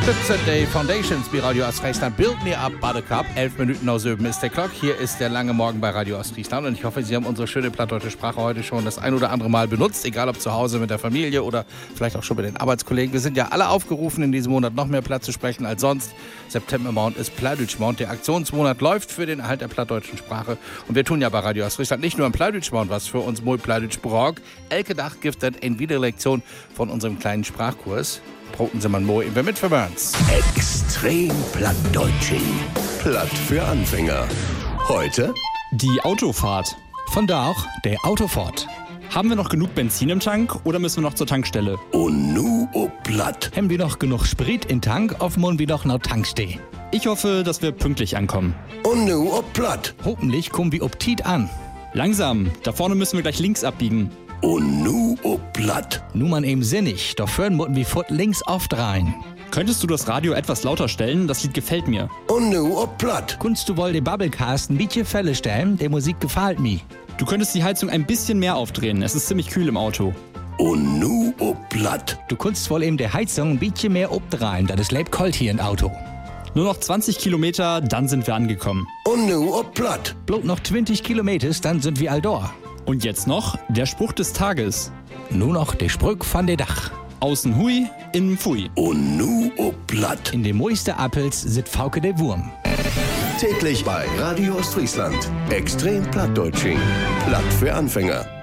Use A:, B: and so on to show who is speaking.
A: Unterstützer der Foundations bei Radio Ostfriesland. Build Me Up Buttercup. 11 Minuten nach 7 ist der Clock. Hier ist der lange Morgen bei Radio Ostfriesland. Und ich hoffe, Sie haben unsere schöne plattdeutsche Sprache heute schon das ein oder andere Mal benutzt. Egal ob zu Hause mit der Familie oder vielleicht auch schon mit den Arbeitskollegen. Wir sind ja alle aufgerufen, in diesem Monat noch mehr Platt zu sprechen als sonst. Septembermonat ist Plattdeutschmonat. Der Aktionsmonat läuft für den Erhalt der plattdeutschen Sprache. Und wir tun ja bei Radio Ostfriesland nicht nur im Plattdeutschmonat was für uns mal Plattdeutsch braucht. Elke Dach gibt es eine Wiederlektion von unserem kleinen Sprachkurs. Broten Sie mal mo in mit für uns.
B: Extrem Plattdeutsching. Platt für Anfänger. Heute
C: die Autofahrt.
D: Von da auch der Autofahrt.
C: Haben wir noch genug Benzin im Tank oder müssen wir noch zur Tankstelle?
B: und nu o Platt.
D: Haben wir noch genug Sprit in Tank, auf wir noch noch Tanksteh.
C: Ich hoffe, dass wir pünktlich ankommen.
B: Und nu o Platt.
D: Hoffentlich kommen wir ob Tiet an.
C: Langsam, da vorne müssen wir gleich links abbiegen.
B: Und nu o Platt.
D: Nun man eben sinnig, doch vorhin mussten wir fort links aufdrehen.
C: Könntest du das Radio etwas lauter stellen? Das Lied gefällt mir.
B: Und nu o Platt.
D: Kunst du wohl den Bubblecast ein bisschen Fälle stellen? Der Musik gefällt mir.
C: Du könntest die Heizung ein bisschen mehr aufdrehen. Es ist ziemlich kühl im Auto.
B: Und nu o Platt.
D: Du kunst wohl eben der Heizung ein bisschen mehr obdrehen, das ist lebt kalt hier im Auto.
C: Nur noch 20 Kilometer, dann sind wir angekommen.
B: Und nu o Platt.
D: Bloß noch 20 Kilometer, dann sind wir all da.
C: Und jetzt noch der Spruch des Tages.
D: Nur noch der Sprück von der Dach.
C: Außen hui, innen pfui.
B: Und nu o Platt.
D: In dem Moiste Appels sit Fauke der Wurm.
B: Täglich bei Radio Ostfriesland. Extrem Plattdeutsching. Platt für Anfänger.